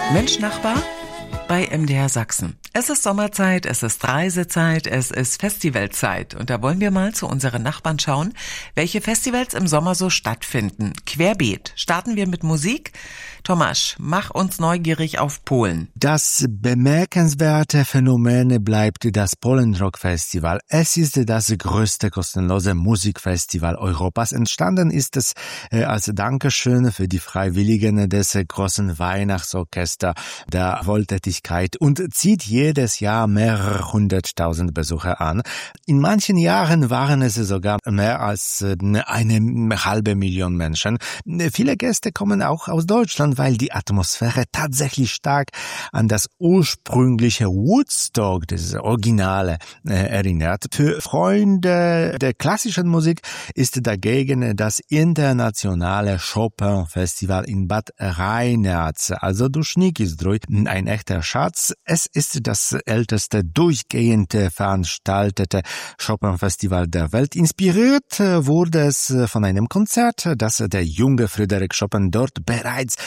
Mensch Nachbar bei MDR Sachsen. Es ist Sommerzeit, es ist Reisezeit, es ist Festivalzeit. Und da wollen wir mal zu unseren Nachbarn schauen, welche Festivals im Sommer so stattfinden. Querbeet. Starten wir mit Musik. Tomasz, mach uns neugierig auf Polen. Das bemerkenswerte Phänomen bleibt das Polen-Rock Festival. Es ist das größte kostenlose Musikfestival Europas. Entstanden ist es als Dankeschön für die Freiwilligen des großen Weihnachtsorchester der Wohltätigkeit und zieht jedes Jahr mehrere hunderttausend Besucher an. In manchen Jahren waren es sogar mehr als 500.000 Menschen. Viele Gäste kommen auch aus Deutschland, weil die Atmosphäre tatsächlich stark an das ursprüngliche Woodstock, das Originale, erinnert. Für Freunde der klassischen Musik ist dagegen das internationale Chopin-Festival in Bad Reinhardt, also durch Nikizdrój, ein echter Schatz. Es ist das älteste durchgehend veranstaltete Chopin-Festival der Welt. Inspiriert wurde es von einem Konzert, das der junge Frédéric Chopin dort bereits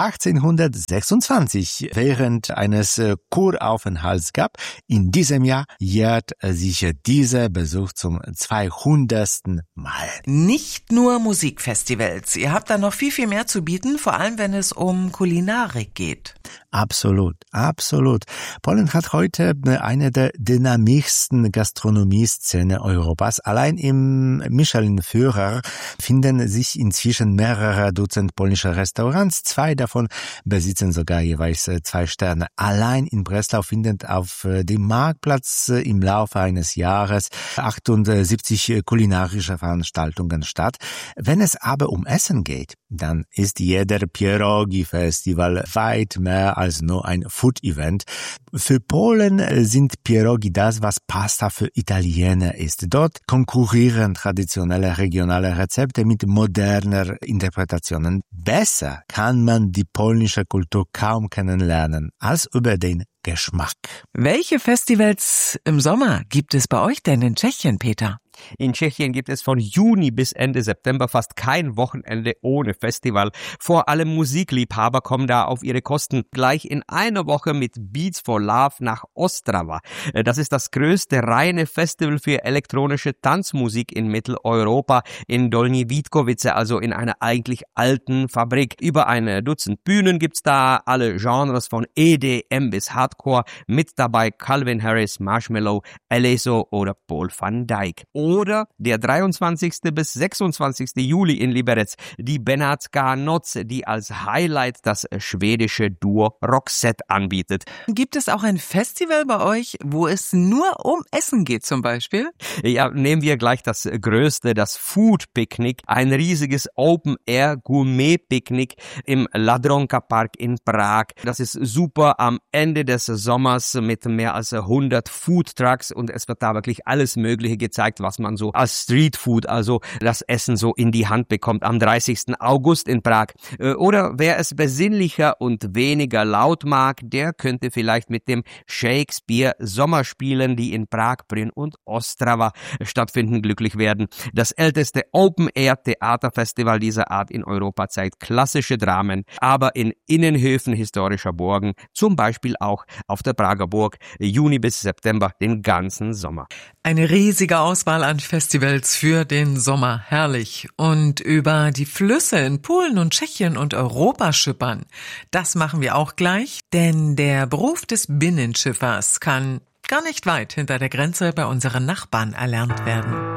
1826 während eines Kuraufenthalts gab. In diesem Jahr jährt sich dieser Besuch zum 200. Mal. Nicht nur Musikfestivals. Ihr habt da noch viel, viel mehr zu bieten, vor allem wenn es um Kulinarik geht. Absolut, absolut. Polen hat heute eine der dynamischsten Gastronomieszene Europas. Allein im Michelin-Führer finden sich inzwischen mehrere Dutzend polnische Restaurants. 2 davon besitzen sogar jeweils 2 Sterne. Allein in Breslau findet auf dem Marktplatz im Laufe eines Jahres 78 kulinarische Veranstaltungen statt. Wenn es aber um Essen geht, dann ist jeder Pierogi-Festival weit mehr als nur ein Food-Event. Für Polen sind Pierogi das, was Pasta für Italiener ist. Dort konkurrieren traditionelle regionale Rezepte mit moderner Interpretationen. Besser kann man die polnische Kultur kaum kennenlernen als über den Geschmack. Welche Festivals im Sommer gibt es bei euch denn in Tschechien, Peter? In Tschechien gibt es von Juni bis Ende September fast kein Wochenende ohne Festival. Vor allem Musikliebhaber kommen da auf ihre Kosten. Gleich in einer Woche mit Beats for Love nach Ostrava. Das ist das größte reine Festival für elektronische Tanzmusik in Mitteleuropa, in Dolní Vítkovice, also in einer eigentlich alten Fabrik. Über ein Dutzend Bühnen gibt's da, alle Genres von EDM bis Hardcore, mit dabei Calvin Harris, Marshmello, Alesso oder Paul van Dyk. Oder der 23. bis 26. Juli in Liberec, die Benátska Noc, die als Highlight das schwedische Duo Roxette anbietet. Gibt es auch ein Festival bei euch, wo es nur um Essen geht zum Beispiel? Ja, nehmen wir gleich das größte, das Food Picnic, ein riesiges Open-Air-Gourmet-Picknick im Ladronka Park in Prag. Das ist super am Ende des Sommers mit mehr als 100 Food Trucks und es wird da wirklich alles Mögliche gezeigt, was man so als Streetfood, also das Essen so in die Hand bekommt am 30. August in Prag. Oder wer es besinnlicher und weniger laut mag, der könnte vielleicht mit dem Shakespeare Sommerspielen, die in Prag, Brünn und Ostrava stattfinden, glücklich werden. Das älteste Open-Air-Theaterfestival dieser Art in Europa zeigt klassische Dramen, aber in Innenhöfen historischer Burgen, zum Beispiel auch auf der Prager Burg, Juni bis September, den ganzen Sommer. Eine riesige Auswahl an Festivals für den Sommer. Herrlich. Und über die Flüsse in Polen und Tschechien und Europa schippern, das machen wir auch gleich, denn der Beruf des Binnenschiffers kann gar nicht weit hinter der Grenze bei unseren Nachbarn erlernt werden.